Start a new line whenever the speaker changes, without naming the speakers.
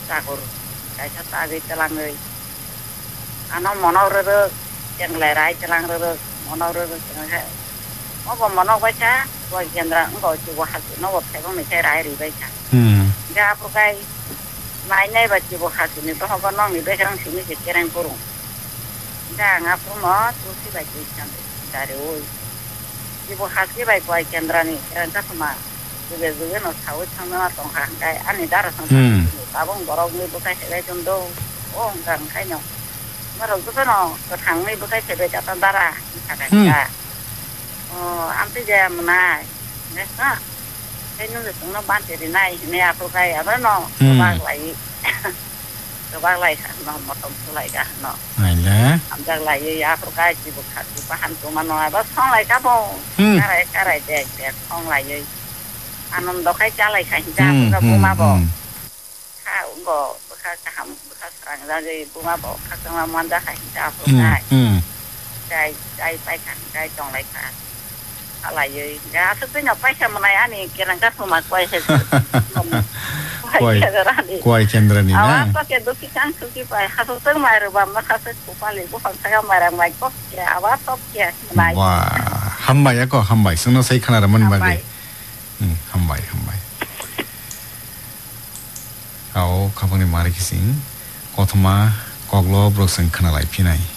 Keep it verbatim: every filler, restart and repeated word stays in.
자고로 가서 따기 짤랑을 아나 모노르르 쟁래라이 짤랑르르 모노르르 쟁래 뭐고 모노바차 뭐 겐드라 거 지고 하지 너 배경 내 제라이 베차 음 야 앞으로가이 마이네 바치고 하시니 또 하고 너 미베랑 신이 제랑 고로 자 앞으로 뭐 두시 바치 있잖아 자료 지고 하시 바이 거이 겐드라니 그런다 마 그게 그게 너 사고 참나 동한가이 아니 달아서 따봉 거라고 보다 해외 정도 어 강가이요 말로 그거는 그 당내 보다 해외 잡던 달아 이사가 어 암티제 문화 내가 해는 그 반대리 나이 내 앞으로 가야 하노 그바라이 그바라이 너 뭐좀 술라이가 너
아니래
암자라이 앞으로 가지 못 하지 한 동안 와서 성라이 가보 가라이 가라이 돼 성라이 안은 너 가이 잘라이 가인자 그거 부마보 가 온거 가 참, 가 사랑자지 부마보 각성만 만다 가인자 앞으로 가이 가이 가이 빠이간 가이 정라이 가 알아요. 야, 그때는 빠이샤면 아니 그냥 가서 막 빠이해서
quay quay cenderani
na apa ke do kisan suki pai haso teng mai ba ma haso kupali bu phang sa mai rang mai ko ya awa top ya mai
wa hammai ya ko hammai sungno sai khana ra man ba ge um hammai hammai ao khabani mari kising kothma koklo brok sang khana lai phinai